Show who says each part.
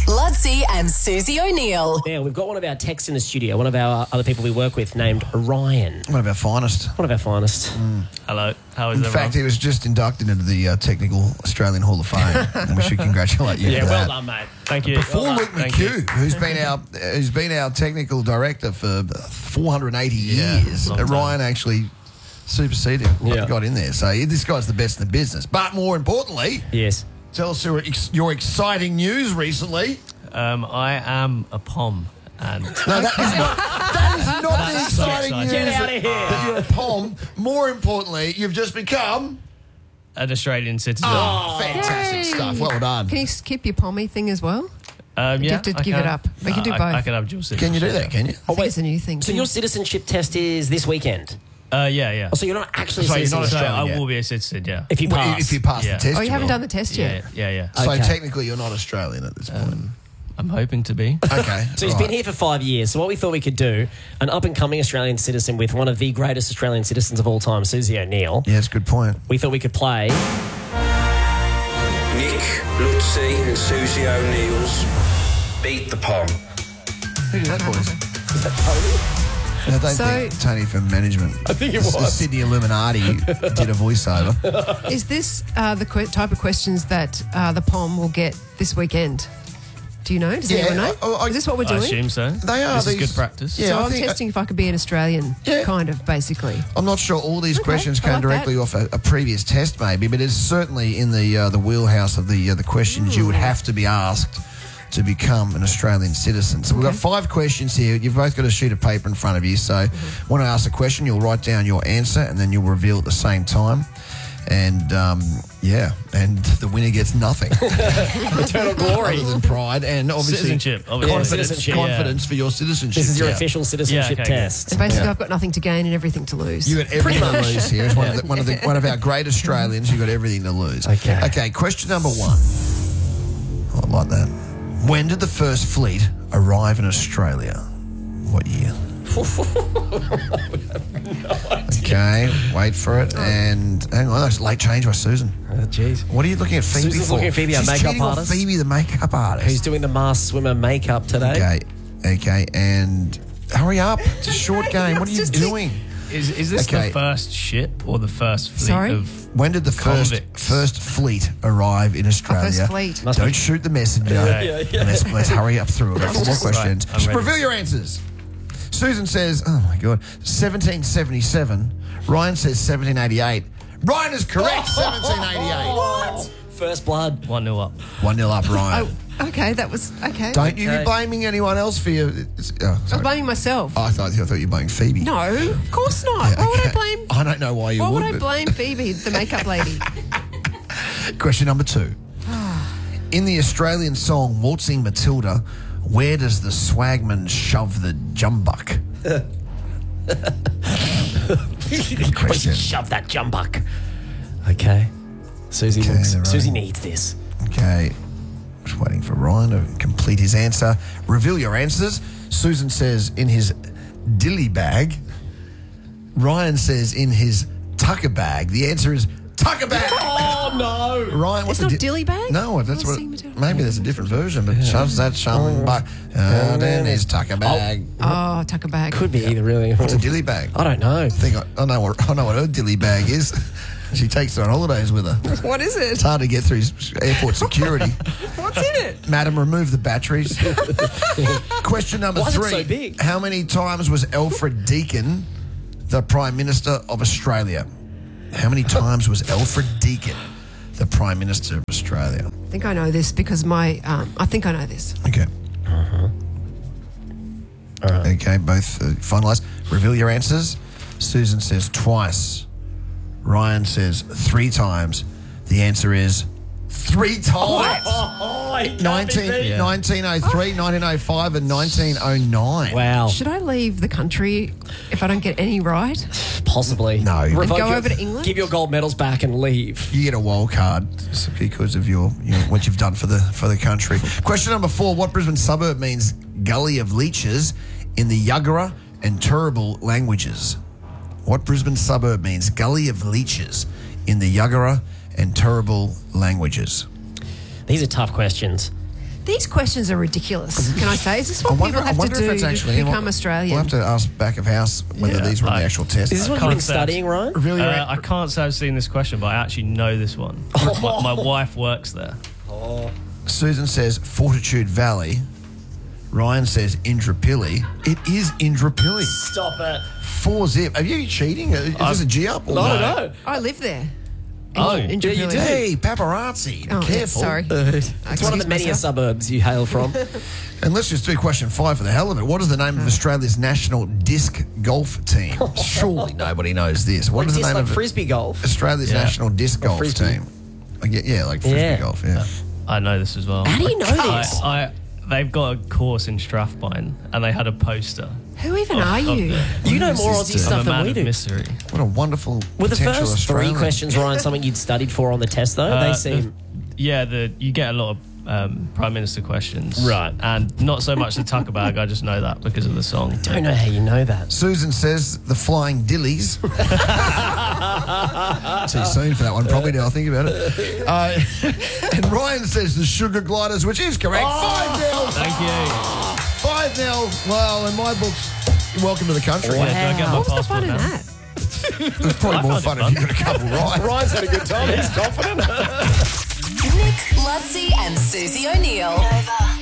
Speaker 1: Ludsey and Susie O'Neill.
Speaker 2: Now, we've got one of our techs in the studio, one of our other people we work with named Ryan.
Speaker 3: One of our finest.
Speaker 2: One of our finest.
Speaker 4: Hello, how is
Speaker 3: In
Speaker 4: everyone?
Speaker 3: fact, he was just inducted into the Technical Australian Hall of Fame, and we should congratulate you
Speaker 2: Yeah,
Speaker 3: for
Speaker 2: well
Speaker 3: that.
Speaker 2: done, mate.
Speaker 4: Thank you.
Speaker 3: Before
Speaker 4: Well done.
Speaker 3: Luke
Speaker 4: Thank you.
Speaker 3: McHugh, who's been our technical director for 480
Speaker 4: Yeah,
Speaker 3: years,
Speaker 4: long time.
Speaker 3: Ryan actually superseded him.
Speaker 2: Yeah.
Speaker 3: Got in there. So this guy's the best in the business. But more importantly,
Speaker 2: Yes.
Speaker 3: tell us your exciting news recently.
Speaker 4: I am a POM. And
Speaker 3: No, that is not the
Speaker 4: That's so
Speaker 3: exciting
Speaker 4: exciting.
Speaker 3: news.
Speaker 2: Get out of here.
Speaker 3: That you're a POM. More importantly, you've just become
Speaker 4: an Australian citizen.
Speaker 3: fantastic
Speaker 5: Yay.
Speaker 3: stuff. Well done.
Speaker 5: Can you skip your pommy thing as well?
Speaker 4: Yeah,
Speaker 5: you have to
Speaker 4: I
Speaker 5: give
Speaker 4: can.
Speaker 5: it up. We can do both.
Speaker 4: I can have dual citizenship.
Speaker 3: Can you do that? Can you?
Speaker 5: I think it's a new thing.
Speaker 2: So your citizenship test is this weekend?
Speaker 4: Yeah.
Speaker 2: Oh, so you're not actually
Speaker 3: So
Speaker 2: a
Speaker 3: you're
Speaker 2: citizen?
Speaker 3: not
Speaker 4: So
Speaker 3: Australian
Speaker 4: I
Speaker 3: yet.
Speaker 4: will be a citizen, yeah.
Speaker 2: If you pass.
Speaker 3: If you pass
Speaker 4: Yeah.
Speaker 3: the test,
Speaker 5: Oh, you haven't
Speaker 3: will.
Speaker 5: done the test yet?
Speaker 4: Yeah.
Speaker 3: So
Speaker 2: Okay.
Speaker 3: technically, you're not Australian at this point.
Speaker 4: I'm hoping to be.
Speaker 3: Okay.
Speaker 2: So he's been here for 5 years. So what we thought we could do, an up-and-coming Australian citizen with one of the greatest Australian citizens of all time, Susie O'Neill.
Speaker 3: Yeah, that's a good point.
Speaker 2: We thought we could play.
Speaker 6: Nick, Ludsey and Susie O'Neill's Beat the Pom.
Speaker 3: Who did that voice?
Speaker 2: Is that Tony?
Speaker 3: I don't
Speaker 5: So-
Speaker 3: think Tony from management.
Speaker 2: I think it
Speaker 3: The
Speaker 2: was.
Speaker 3: Sydney Illuminati did a voiceover.
Speaker 5: Is this the type of questions that the POM will get this weekend? Do you know? Does anyone know? Is this what we're
Speaker 4: I
Speaker 5: doing?
Speaker 4: assume so.
Speaker 3: They are.
Speaker 4: This is
Speaker 3: these-
Speaker 4: good practice.
Speaker 3: Yeah,
Speaker 5: So
Speaker 3: I
Speaker 5: I'm
Speaker 3: think-
Speaker 5: testing if I could be an Australian,
Speaker 3: Yeah.
Speaker 5: kind of, basically.
Speaker 3: I'm not sure all these
Speaker 5: Okay,
Speaker 3: questions
Speaker 5: I
Speaker 3: came
Speaker 5: like
Speaker 3: directly
Speaker 5: that.
Speaker 3: off a previous test, maybe, but it's certainly in the wheelhouse of the questions you would have to be asked to become an Australian citizen. So we've got 5 questions here. You've both got a sheet of paper in front of you. So when I ask a question, you'll write down your answer and then you'll reveal at the same time. And, and the winner gets nothing
Speaker 2: Eternal glory.
Speaker 3: other than pride and obviously
Speaker 4: Citizenship, obviously.
Speaker 2: Citizenship,
Speaker 3: confidence for your citizenship.
Speaker 2: This is your
Speaker 3: Yeah.
Speaker 2: official citizenship
Speaker 4: Yeah, okay,
Speaker 2: test.
Speaker 5: So basically,
Speaker 3: Yeah.
Speaker 5: I've got nothing to gain and everything to lose.
Speaker 3: You got everything to lose here. As one of our great Australians, you got everything to lose.
Speaker 2: Okay.
Speaker 3: Okay, question number 1. I like that. When did the first fleet arrive in Australia? What year? Okay, wait for it. And hang on, that's late change by Susan.
Speaker 2: Oh, jeez.
Speaker 3: What are you looking at Phoebe
Speaker 2: Susan's
Speaker 3: for?
Speaker 2: looking at Phoebe, our
Speaker 3: She's
Speaker 2: makeup
Speaker 3: cheating on
Speaker 2: artist.
Speaker 3: Phoebe, the makeup artist.
Speaker 2: Who's doing the masked swimmer makeup today?
Speaker 3: Okay, and hurry up. It's a short game. What are you doing?
Speaker 4: Is this
Speaker 3: Okay.
Speaker 4: the first ship or the first fleet
Speaker 5: Sorry?
Speaker 4: of...
Speaker 3: When did the
Speaker 4: Convicts.
Speaker 3: first fleet arrive in Australia?
Speaker 5: first fleet.
Speaker 2: Must be-
Speaker 3: Don't shoot the messenger.
Speaker 4: Yeah.
Speaker 3: Let's hurry up through it. 4 more questions.
Speaker 4: Right, I'm ready.
Speaker 3: Reveal your answers. Susan says, oh my God, 1777. Ryan says 1788. Ryan is correct, 1788.
Speaker 2: What? First blood.
Speaker 4: 1-0 up.
Speaker 3: 1-0 up, Ryan.
Speaker 5: Oh, okay, that was okay.
Speaker 3: Don't you be
Speaker 2: Okay.
Speaker 3: blaming anyone else for your...
Speaker 5: I was blaming myself.
Speaker 3: I thought you were blaming Phoebe.
Speaker 5: No, of course not. Why would I blame?
Speaker 3: I don't know why you
Speaker 5: Why would I
Speaker 3: but-
Speaker 5: blame Phoebe, the makeup lady?
Speaker 3: Question number 2. In the Australian song Waltzing Matilda, where does the swagman shove the jumbuck? Good question.
Speaker 2: Shove that jumbuck. Okay. Susie
Speaker 3: Okay,
Speaker 2: looks.
Speaker 3: right.
Speaker 2: Susie needs this.
Speaker 3: Okay. Just waiting for Ryan to complete his answer. Reveal your answers. Susan says in his dilly bag. Ryan says in his tucker bag. The answer is tucker bag.
Speaker 2: Oh no!
Speaker 3: Ryan, what's
Speaker 5: It's not
Speaker 3: the
Speaker 5: dilly bag?
Speaker 3: No, that's
Speaker 5: I've
Speaker 3: what.
Speaker 5: seen Matilda.
Speaker 3: Maybe there's a different version, but shoves that jumbuck. Then his tucker bag.
Speaker 5: Oh, tuck a bag.
Speaker 2: Could be either, really.
Speaker 3: What's a dilly bag?
Speaker 2: I don't know.
Speaker 3: I know what her dilly bag is. She takes her on holidays with her.
Speaker 5: What is it?
Speaker 3: It's hard to get through airport security.
Speaker 5: What's in it?
Speaker 3: Madam, remove the batteries. Question number
Speaker 2: Why is it
Speaker 3: 3.
Speaker 2: so big?
Speaker 3: How many times was Alfred Deakin the Prime Minister of Australia? How many times was Alfred Deakin the Prime Minister of Australia?
Speaker 5: I think I know this because I think I know this.
Speaker 3: Okay. Okay, both finalised. Reveal your answers. Susan says twice. Ryan says 3 times. The answer is 3 times.
Speaker 2: Oh,
Speaker 3: 1903, 1905 and 1909.
Speaker 2: Wow.
Speaker 5: Should I leave the country if I don't get any right?
Speaker 2: Possibly.
Speaker 3: No. And
Speaker 2: Revoke
Speaker 5: go
Speaker 2: your-
Speaker 5: over to England?
Speaker 2: Give your gold medals back and leave.
Speaker 3: You get a wild card because of what you've done for the country. Question number 4. What Brisbane suburb means gully of leeches in the Yuggera and Turrbal languages? What Brisbane suburb means gully of leeches in the Yuggera and Turrbal languages?
Speaker 2: These are tough questions.
Speaker 5: These questions are ridiculous. Can I say? Is this what people have to do
Speaker 3: if it's actually
Speaker 5: to become Australian?
Speaker 3: We'll have to ask back of house whether these were in the actual test.
Speaker 2: Is this what you've
Speaker 4: can't
Speaker 2: been
Speaker 4: say.
Speaker 2: studying, Ryan?
Speaker 3: Really?
Speaker 4: I can't say I've seen this question, but I actually know this one. My wife works there.
Speaker 3: Susan says Fortitude Valley. Ryan says Indooroopilly. It is Indooroopilly.
Speaker 2: Stop it.
Speaker 3: 4-0. Are you cheating? Is this a G up? Or
Speaker 2: No.
Speaker 5: I live there.
Speaker 4: Oh,
Speaker 5: In
Speaker 2: yeah, you
Speaker 5: Jubilee.
Speaker 2: do.
Speaker 3: Hey, paparazzi.
Speaker 5: Oh,
Speaker 3: Careful.
Speaker 5: sorry.
Speaker 2: It's one of the many suburbs you hail from.
Speaker 3: And let's just do question 5 for the hell of it. What is the name of Australia's national disc golf team? Surely nobody knows this. What is the
Speaker 2: It's
Speaker 3: name
Speaker 2: like
Speaker 3: of
Speaker 2: frisbee golf.
Speaker 3: Australia's
Speaker 4: Yeah.
Speaker 3: national disc golf
Speaker 2: frisbee.
Speaker 3: team? Yeah, like frisbee
Speaker 2: Yeah.
Speaker 3: golf, yeah.
Speaker 4: I know this as well.
Speaker 2: How do you know this?
Speaker 4: They've got a course in Strathpine, and they had a poster.
Speaker 5: Who even are you?
Speaker 2: You know more
Speaker 3: This
Speaker 2: Aussie
Speaker 3: is
Speaker 2: stuff
Speaker 4: I'm a
Speaker 2: than
Speaker 4: man
Speaker 2: we
Speaker 4: of
Speaker 2: do.
Speaker 4: mystery.
Speaker 3: What a wonderful
Speaker 2: Were the
Speaker 3: potential
Speaker 2: first
Speaker 3: Australian.
Speaker 2: 3 questions, Ryan, something you'd studied for on the test, though? They seem...
Speaker 4: You get a lot of Prime Minister questions.
Speaker 2: Right.
Speaker 4: And not so much the tucker bag, I just know that because of the song.
Speaker 2: Don't know how you know that.
Speaker 3: Susan says the Flying Dillies. Too soon for that one, probably, now I think about it. And Ryan says the Sugar Gliders, which is correct. 5-0.
Speaker 4: Thank you.
Speaker 3: 5-0. Well, in my books, welcome to the country.
Speaker 2: Wow.
Speaker 4: Yeah, do I get my
Speaker 5: What was the fun
Speaker 4: passport
Speaker 5: in
Speaker 4: now?
Speaker 5: that?
Speaker 3: It's probably more fun if you got a couple right.
Speaker 2: Ryan's had a good time. He's confident.
Speaker 1: Nick, Lutzi, and Susie O'Neill.